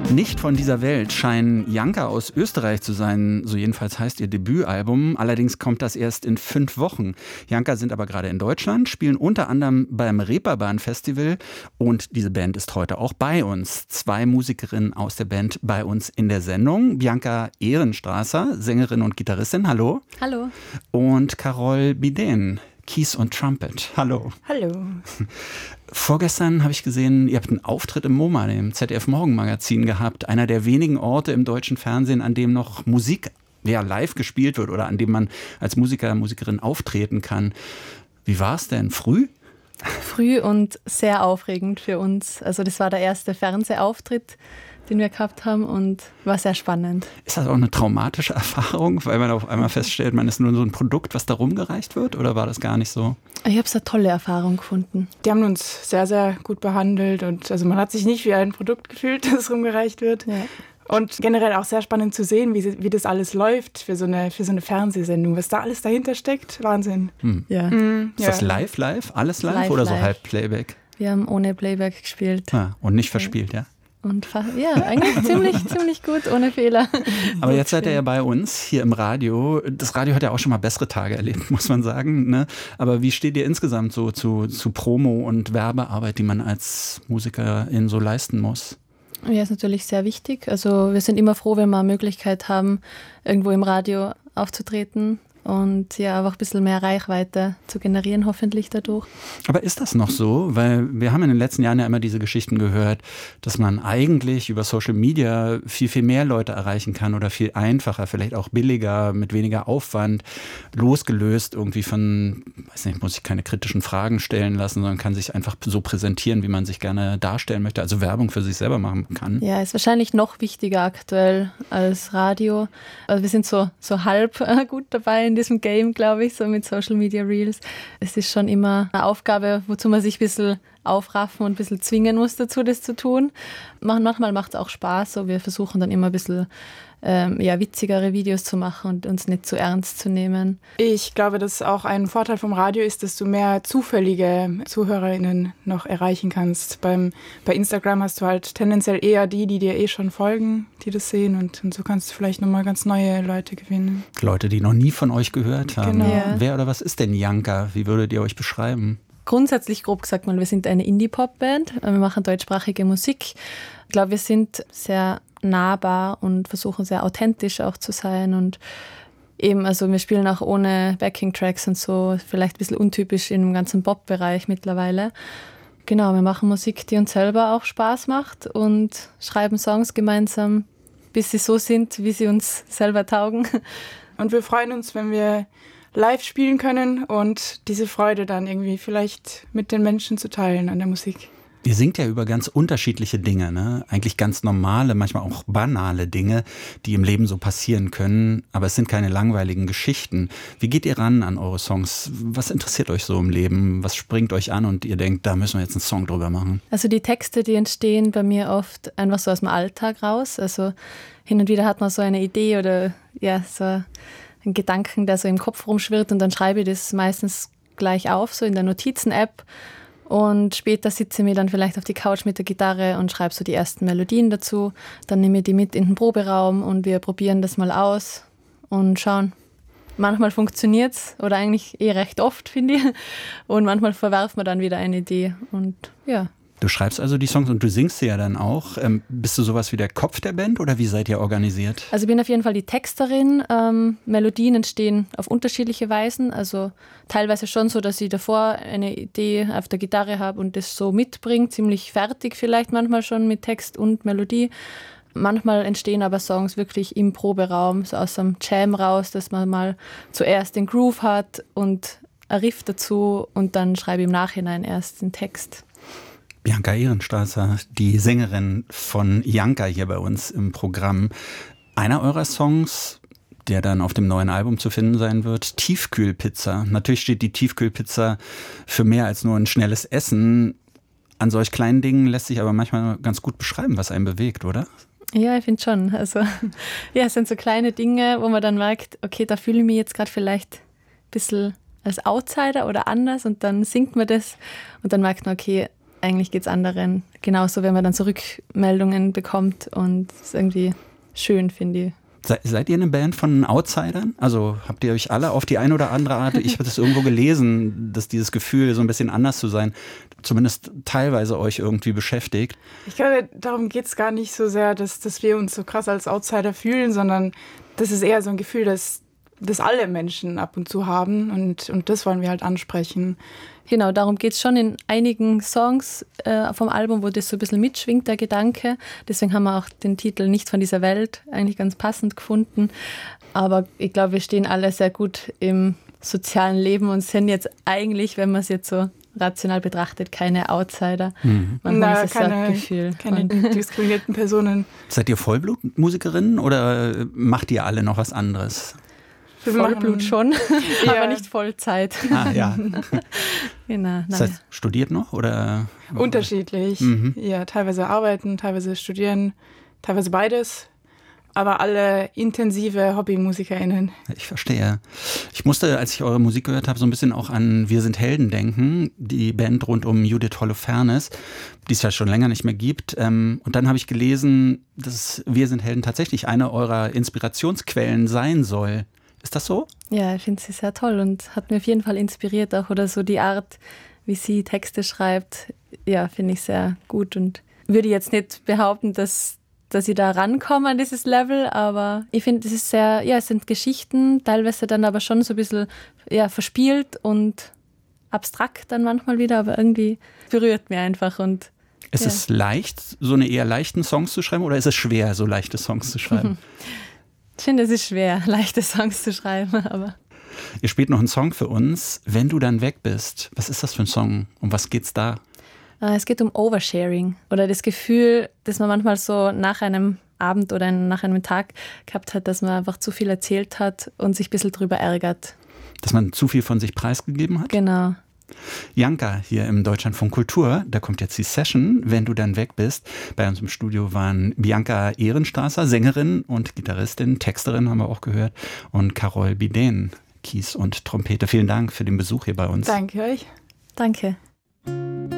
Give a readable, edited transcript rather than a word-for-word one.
Nicht von dieser Welt scheinen Janka aus Österreich zu sein, so jedenfalls heißt ihr Debütalbum. Allerdings kommt das erst in 5 Wochen. Janka sind aber gerade in Deutschland, spielen unter anderem beim Reeperbahn-Festival und diese Band ist heute auch bei uns. 2 Musikerinnen aus der Band bei uns in der Sendung. Bianca Ehrenstrasser, Sängerin und Gitarristin, hallo. Hallo. Und Carol Biden, Keys und Trumpet, hallo. Hallo. Vorgestern habe ich gesehen, ihr habt einen Auftritt im MoMA, dem ZDF-Morgenmagazin gehabt. Einer der wenigen Orte im deutschen Fernsehen, an dem noch Musik live gespielt wird oder an dem man als Musiker, Musikerin auftreten kann. Wie war es denn? Früh? Früh und sehr aufregend für uns. Also das war der erste Fernsehauftritt, den wir gehabt haben und war sehr spannend. Ist das auch eine traumatische Erfahrung, weil man auf einmal feststellt, man ist nur so ein Produkt, was da rumgereicht wird, oder war das gar nicht so? Ich habe es eine tolle Erfahrung gefunden. Die haben uns sehr, sehr gut behandelt und also man hat sich nicht wie ein Produkt gefühlt, das rumgereicht wird. Ja. Und generell auch sehr spannend zu sehen, wie das alles läuft für so eine Fernsehsendung, was da alles dahinter steckt. Wahnsinn. Ja. Ist das live? Alles live oder so halb Playback? Wir haben ohne Playback gespielt. Und nicht verspielt, ja? Und eigentlich ziemlich gut, ohne Fehler. Aber jetzt seid ihr ja bei uns hier im Radio. Das Radio hat ja auch schon mal bessere Tage erlebt, muss man sagen. Ne? Aber wie steht ihr insgesamt so zu Promo- und Werbearbeit, die man als Musikerin so leisten muss? Ja, ist natürlich sehr wichtig. Also wir sind immer froh, wenn wir eine Möglichkeit haben, irgendwo im Radio aufzutreten. Und ja, einfach ein bisschen mehr Reichweite zu generieren, hoffentlich dadurch. Aber ist das noch so? Weil wir haben in den letzten Jahren ja immer diese Geschichten gehört, dass man eigentlich über Social Media viel, viel mehr Leute erreichen kann oder viel einfacher, vielleicht auch billiger, mit weniger Aufwand, losgelöst irgendwie von, weiß nicht, muss ich keine kritischen Fragen stellen lassen, sondern kann sich einfach so präsentieren, wie man sich gerne darstellen möchte, also Werbung für sich selber machen kann. Ja, ist wahrscheinlich noch wichtiger aktuell als Radio. Also wir sind so halb gut dabei in diesem Game, glaube ich, so mit Social Media Reels. Es ist schon immer eine Aufgabe, wozu man sich ein bisschen aufraffen und ein bisschen zwingen muss dazu, das zu tun. Manchmal macht es auch Spaß, so wir versuchen dann immer ein bisschen witzigere Videos zu machen und uns nicht zu ernst zu nehmen. Ich glaube, dass auch ein Vorteil vom Radio ist, dass du mehr zufällige ZuhörerInnen noch erreichen kannst. Bei Instagram hast du halt tendenziell eher die dir schon folgen, die das sehen und so kannst du vielleicht nochmal ganz neue Leute gewinnen. Leute, die noch nie von euch gehört haben. Genau. Ja. Wer oder was ist denn Janka? Wie würdet ihr euch beschreiben? Grundsätzlich grob gesagt mal, wir sind eine Indie-Pop-Band. Wir machen deutschsprachige Musik. Ich glaube, wir sind sehr nahbar und versuchen sehr authentisch auch zu sein und eben, also wir spielen auch ohne Backing-Tracks und so, vielleicht ein bisschen untypisch im ganzen Pop-Bereich mittlerweile. Genau, wir machen Musik, die uns selber auch Spaß macht und schreiben Songs gemeinsam, bis sie so sind, wie sie uns selber taugen. Und wir freuen uns, wenn wir live spielen können und diese Freude dann irgendwie vielleicht mit den Menschen zu teilen an der Musik. Ihr singt ja über ganz unterschiedliche Dinge, ne? Eigentlich ganz normale, manchmal auch banale Dinge, die im Leben so passieren können, aber es sind keine langweiligen Geschichten. Wie geht ihr ran an eure Songs? Was interessiert euch so im Leben? Was springt euch an und ihr denkt, da müssen wir jetzt einen Song drüber machen? Also die Texte, die entstehen bei mir oft einfach so aus dem Alltag raus. Also hin und wieder hat man so eine Idee oder so einen Gedanken, der so im Kopf rumschwirrt und dann schreibe ich das meistens gleich auf, so in der Notizen-App. Und später sitze ich mir dann vielleicht auf die Couch mit der Gitarre und schreibe so die ersten Melodien dazu. Dann nehme ich die mit in den Proberaum und wir probieren das mal aus und schauen. Manchmal funktioniert es oder eigentlich recht oft, finde ich. Und manchmal verwerfen wir dann wieder eine Idee und ja. Du schreibst also die Songs und du singst sie ja dann auch. Bist du sowas wie der Kopf der Band oder wie seid ihr organisiert? Also ich bin auf jeden Fall die Texterin. Melodien entstehen auf unterschiedliche Weisen. Also teilweise schon so, dass ich davor eine Idee auf der Gitarre habe und das so mitbringe, ziemlich fertig vielleicht manchmal schon mit Text und Melodie. Manchmal entstehen aber Songs wirklich im Proberaum, so aus einem Jam raus, dass man mal zuerst den Groove hat und ein Riff dazu und dann schreibe ich im Nachhinein erst den Text. Bianca Ehrenstrasser, die Sängerin von Janka hier bei uns im Programm. Einer eurer Songs, der dann auf dem neuen Album zu finden sein wird, Tiefkühlpizza. Natürlich steht die Tiefkühlpizza für mehr als nur ein schnelles Essen. An solch kleinen Dingen lässt sich aber manchmal ganz gut beschreiben, was einen bewegt, oder? Ja, ich finde schon. Also ja, es sind so kleine Dinge, wo man dann merkt, okay, da fühle ich mich jetzt gerade vielleicht ein bisschen als Outsider oder anders und dann singt man das und dann merkt man, okay, eigentlich geht es anderen genauso, wenn man dann so Rückmeldungen bekommt und es ist irgendwie schön, finde ich. Seid ihr eine Band von Outsidern? Also habt ihr euch alle auf die eine oder andere Art, ich habe das irgendwo gelesen, dass dieses Gefühl, so ein bisschen anders zu sein, zumindest teilweise euch irgendwie beschäftigt? Ich glaube, darum geht es gar nicht so sehr, dass wir uns so krass als Outsider fühlen, sondern das ist eher so ein Gefühl, das alle Menschen ab und zu haben und das wollen wir halt ansprechen. Genau, darum geht es schon in einigen Songs vom Album, wo das so ein bisschen mitschwingt, der Gedanke. Deswegen haben wir auch den Titel Nicht von dieser Welt eigentlich ganz passend gefunden. Aber ich glaube, wir stehen alle sehr gut im sozialen Leben und sind jetzt eigentlich, wenn man es jetzt so rational betrachtet, keine Outsider. Manchmal ist es ein Gefühl. Keine diskriminierten Personen. Seid ihr Vollblutmusikerinnen oder macht ihr alle noch was anderes? Vollblut schon, aber nicht Vollzeit. Ja. Genau. Das heißt, studiert noch? Oder? Unterschiedlich. Ja, teilweise arbeiten, teilweise studieren, teilweise beides. Aber alle intensive HobbymusikerInnen. Ich verstehe. Ich musste, als ich eure Musik gehört habe, so ein bisschen auch an Wir sind Helden denken, die Band rund um Judith Holofernes, die es ja schon länger nicht mehr gibt. Und dann habe ich gelesen, dass Wir sind Helden tatsächlich eine eurer Inspirationsquellen sein soll. Ist das so? Ja, ich finde sie sehr toll und hat mir auf jeden Fall inspiriert auch. Oder so die Art, wie sie Texte schreibt, ja, finde ich sehr gut. Und würde jetzt nicht behaupten, dass ich da rankomme an dieses Level, aber ich finde, es ist sehr, ja, es sind Geschichten, teilweise dann aber schon so ein bisschen verspielt und abstrakt dann manchmal wieder, aber irgendwie berührt mir einfach. Und ist es leicht, so eine eher leichten Songs zu schreiben oder ist es schwer, so leichte Songs zu schreiben? Ich finde, es ist schwer, leichte Songs zu schreiben, aber... Ihr spielt noch einen Song für uns, Wenn du dann weg bist. Was ist das für ein Song? Um was geht's da? Es geht um Oversharing oder das Gefühl, dass man manchmal so nach einem Abend oder nach einem Tag gehabt hat, dass man einfach zu viel erzählt hat und sich ein bisschen drüber ärgert. Dass man zu viel von sich preisgegeben hat? Genau. Janka hier im Deutschlandfunk Kultur, da kommt jetzt die Session, Wenn du dann weg bist. Bei uns im Studio waren Bianca Ehrenstraßer, Sängerin und Gitarristin, Texterin haben wir auch gehört, und Carol Biden, Kies und Trompete. Vielen Dank für den Besuch hier bei uns. Danke euch. Danke.